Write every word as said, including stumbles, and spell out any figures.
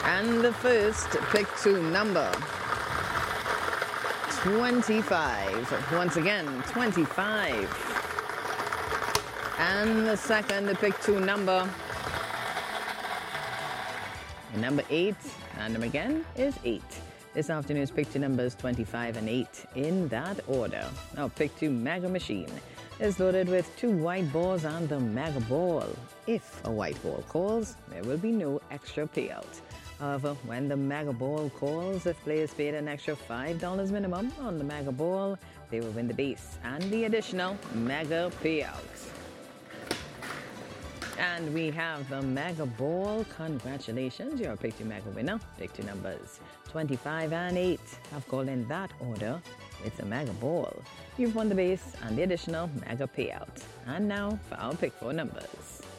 And the first pick two number, twenty-five. Once again, twenty-five. And the second pick two number, number eight. And them again is eight. This afternoon's pick two numbers twenty-five and eight in that order. Now, pick two Mega Machine is loaded with two white balls and the Mega Ball. If a white ball calls, there will be no extra payout. However, when the Mega Ball calls, if players paid an extra five dollars minimum on the Mega Ball, they will win the base and the additional Mega Payouts. And we have the Mega Ball. Congratulations, you're a Pick two Mega winner. Pick two numbers twenty-five and eight have called in that order. It's a Mega Ball. You've won the base and the additional Mega Payout. And now for our Pick four numbers.